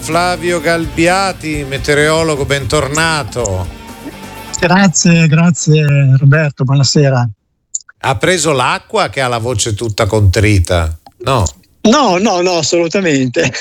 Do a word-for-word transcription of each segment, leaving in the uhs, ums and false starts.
Flavio Galbiati, meteorologo, bentornato. Grazie, grazie Roberto, buonasera. Ha preso l'acqua che ha la voce tutta contrita? No. No, no, no, assolutamente.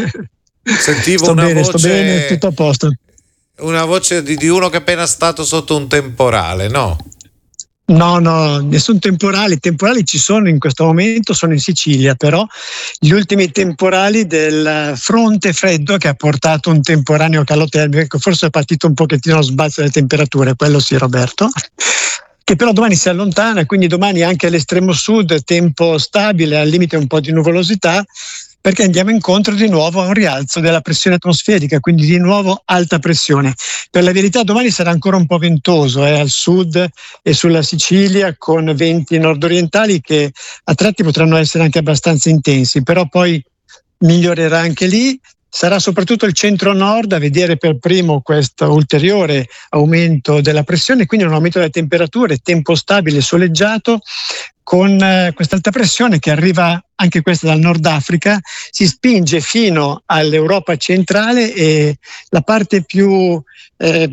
Sentivo sto una bene, voce, sto bene, tutto a posto. Una voce di, di uno che è appena stato sotto un temporale, no? No, no, nessun temporale. I temporali ci sono in questo momento, sono in Sicilia, però gli ultimi temporali del fronte freddo che ha portato un temporaneo calotermico, forse è partito un pochettino lo sbalzo delle temperature, quello sì Roberto, che però domani si allontana, quindi domani anche all'estremo sud tempo stabile, al limite un po' di nuvolosità, perché andiamo incontro di nuovo a un rialzo della pressione atmosferica, quindi di nuovo alta pressione. Per la verità domani sarà ancora un po' ventoso eh, al sud e sulla Sicilia, con venti nord-orientali che a tratti potranno essere anche abbastanza intensi, però poi migliorerà anche lì. Sarà soprattutto il centro-nord a vedere per primo questo ulteriore aumento della pressione, quindi un aumento delle temperature, tempo stabile, soleggiato, con eh, questa alta pressione che arriva anche questa dal Nord Africa, si spinge fino all'Europa centrale e la parte più eh,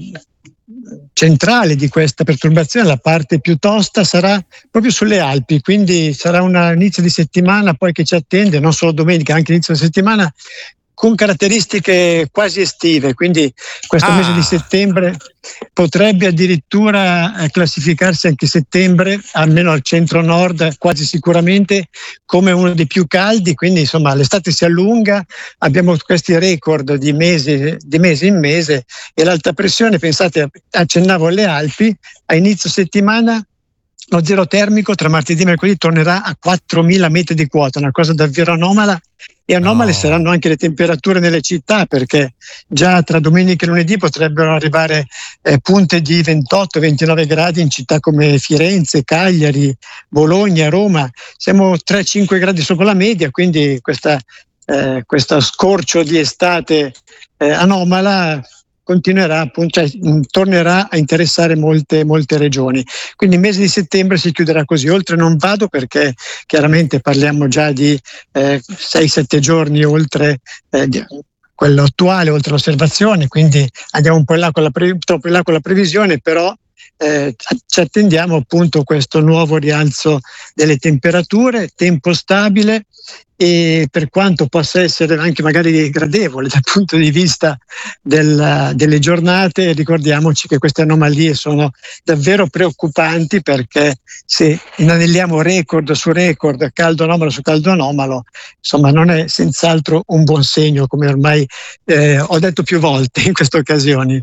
centrale di questa perturbazione, la parte più tosta, sarà proprio sulle Alpi, quindi sarà un inizio di settimana poi che ci attende, non solo domenica, anche inizio di settimana, con caratteristiche quasi estive, quindi questo ah. mese di settembre potrebbe addirittura eh, classificarsi anche settembre, almeno al centro-nord, quasi sicuramente come uno dei più caldi, quindi insomma l'estate si allunga, abbiamo questi record di mese, di mese in mese e l'alta pressione, pensate, accennavo alle Alpi, a inizio settimana lo zero termico tra martedì e mercoledì tornerà a quattromila metri di quota, una cosa davvero anomala, e anomale no. saranno anche le temperature nelle città, perché già tra domenica e lunedì potrebbero arrivare eh, punte di ventotto ventinove gradi in città come Firenze, Cagliari, Bologna, Roma. Siamo tre cinque gradi sopra la media, quindi questa, eh, questo scorcio di estate eh, anomala continuerà, appunto, cioè, tornerà a interessare molte, molte regioni. Quindi il mese di settembre si chiuderà così. Oltre non vado perché chiaramente parliamo già di eh, sei sette giorni oltre eh, di, quello attuale, oltre l'osservazione, quindi andiamo un po' in là con la, pre- troppo in là con la previsione, però eh, ci attendiamo appunto questo nuovo rialzo delle temperature, tempo stabile, e per quanto possa essere anche magari gradevole dal punto di vista del, delle giornate, ricordiamoci che queste anomalie sono davvero preoccupanti, perché se inanelliamo record su record, caldo anomalo su caldo anomalo, insomma non è senz'altro un buon segno, come ormai eh, ho detto più volte in queste occasioni.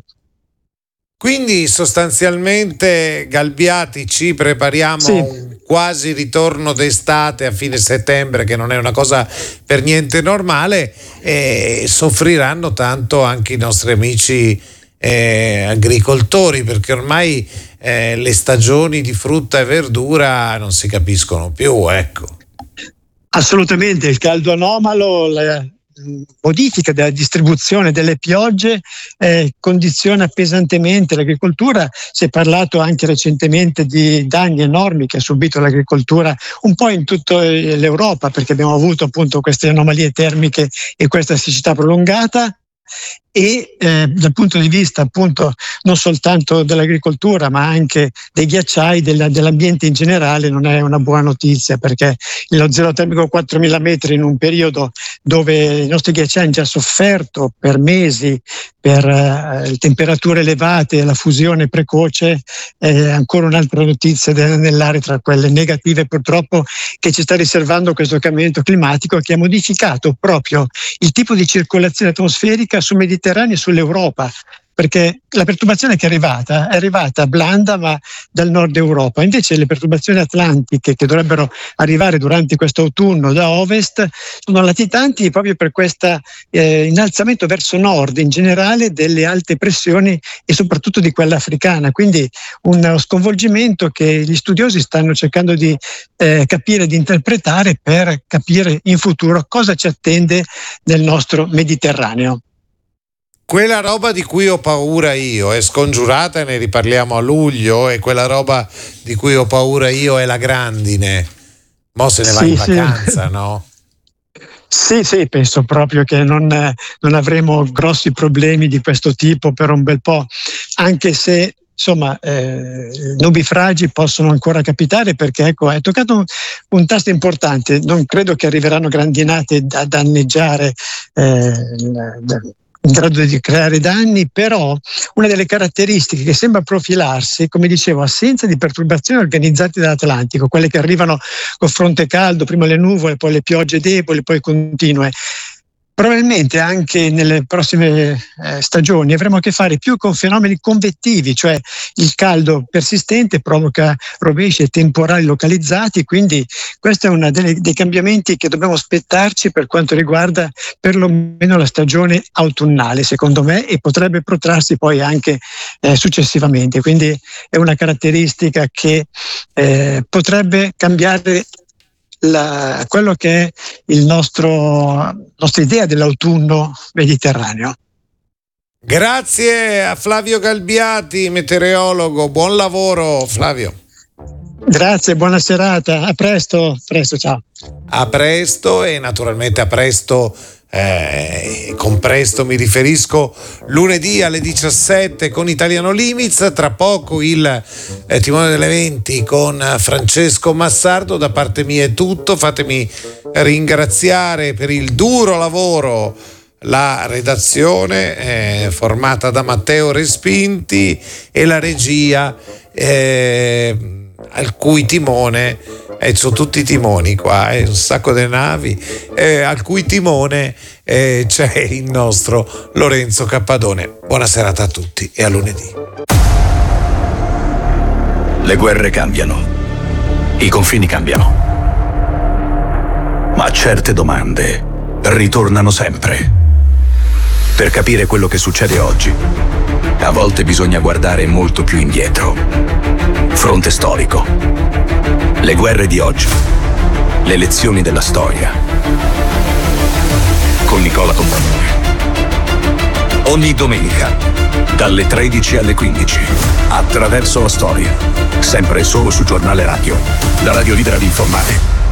Quindi sostanzialmente, Galbiati, ci prepariamo sì. a un quasi ritorno d'estate a fine settembre, che non è una cosa per niente normale, e soffriranno tanto anche i nostri amici eh, agricoltori, perché ormai eh, le stagioni di frutta e verdura non si capiscono più, ecco. Assolutamente, il caldo anomalo, la modifica della distribuzione delle piogge eh, condiziona pesantemente l'agricoltura. Si è parlato anche recentemente di danni enormi che ha subito l'agricoltura un po' in tutta l'Europa, perché abbiamo avuto appunto queste anomalie termiche e questa siccità prolungata. E eh, dal punto di vista appunto non soltanto dell'agricoltura ma anche dei ghiacciai, della, dell'ambiente in generale, non è una buona notizia, perché lo zero termico quattromila metri in un periodo dove i nostri ghiacciai hanno già sofferto per mesi per eh, temperature elevate e la fusione precoce, è eh, ancora un'altra notizia de- nell'area tra quelle negative purtroppo che ci sta riservando questo cambiamento climatico, che ha modificato proprio il tipo di circolazione atmosferica sul Mediterraneo e sull'Europa, perché la perturbazione che è arrivata è arrivata blanda ma dal nord Europa, invece le perturbazioni atlantiche che dovrebbero arrivare durante questo autunno da ovest sono latitanti proprio per questo eh, innalzamento verso nord in generale delle alte pressioni e soprattutto di quella africana, quindi uno sconvolgimento che gli studiosi stanno cercando di eh, capire, di interpretare, per capire in futuro cosa ci attende nel nostro Mediterraneo. Quella roba di cui ho paura io è scongiurata, e ne riparliamo a luglio, e quella roba di cui ho paura io è la grandine. Mo se ne va sì, in vacanza, sì. no? Sì, sì, penso proprio che non, non avremo grossi problemi di questo tipo per un bel po', anche se insomma eh, nubifragi possono ancora capitare, perché ecco, hai toccato un, un tasto importante. Non credo che arriveranno grandinate da danneggiare eh, in grado di creare danni, però una delle caratteristiche che sembra profilarsi, come dicevo, assenza di perturbazioni organizzate dall'Atlantico, quelle che arrivano col fronte caldo, prima le nuvole, poi le piogge deboli, poi continue. Probabilmente anche nelle prossime eh, stagioni avremo a che fare più con fenomeni convettivi, cioè il caldo persistente provoca rovesci e temporali localizzati, quindi questo è uno dei cambiamenti che dobbiamo aspettarci per quanto riguarda perlomeno la stagione autunnale, secondo me, e potrebbe protrarsi poi anche eh, successivamente, quindi è una caratteristica che eh, potrebbe cambiare La, quello che è il nostro nostra idea dell'autunno mediterraneo. Grazie a Flavio Galbiati, meteorologo. Buon lavoro, Flavio. Grazie, buona serata, a presto, presto, ciao. A presto, e naturalmente a presto. Eh, con presto mi riferisco lunedì alle diciassette con Italiano Limits, tra poco il eh, timone delle venti con Francesco Massardo. Da parte mia è tutto, fatemi ringraziare per il duro lavoro la redazione eh, formata da Matteo Respinti e la regia eh, al cui timone, e eh, sono tutti timoni qua, eh, un sacco di navi, eh, al cui timone eh, c'è il nostro Lorenzo Cappadone. Buona serata a tutti e a lunedì. Le guerre cambiano, i confini cambiano, ma certe domande ritornano sempre. Per capire quello che succede oggi, a volte bisogna guardare molto più indietro. Fronte storico. Le guerre di oggi. Le lezioni della storia. Con Nicola Companone. Ogni domenica, dalle tredici alle quindici, attraverso la storia. Sempre solo su Giornale Radio, la radio libera di informare.